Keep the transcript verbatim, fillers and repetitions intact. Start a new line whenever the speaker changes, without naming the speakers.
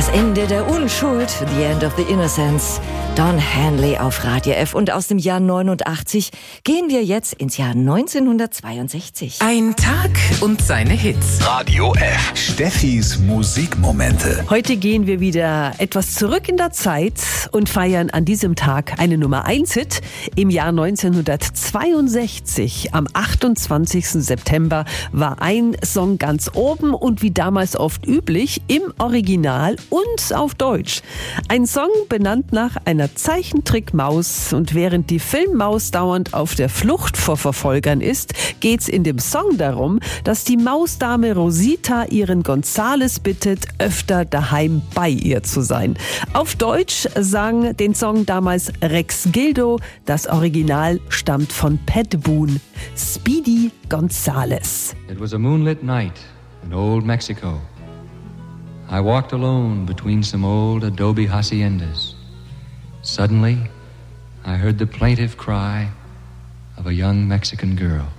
Ende der Unschuld, The End of the Innocence, Don Henley auf Radio F. Und aus dem Jahr neunundachtzig gehen wir jetzt ins Jahr neunzehnhundertzweiundsechzig.
Ein Tag und seine Hits.
Radio F. Steffis Musikmomente.
Heute gehen wir wieder etwas zurück in der Zeit und feiern an diesem Tag eine Nummer eins Hit. Im Jahr neunzehnhundertzweiundsechzig, am achtundzwanzigsten September, war ein Song ganz oben und wie damals oft üblich im Original und auf Deutsch. Ein Song benannt nach einer Zeichentrickmaus, und während die Filmmaus dauernd auf der Flucht vor Verfolgern ist, geht's in dem Song darum, dass die Mausdame Rosita ihren Gonzales bittet, öfter daheim bei ihr zu sein. Auf Deutsch sang den Song damals Rex Gildo, das Original stammt von Pat Boone. Speedy Gonzales.
It was a moonlit night in old Mexico. I walked alone between some old adobe haciendas. Suddenly, I heard the plaintive cry of a young Mexican girl.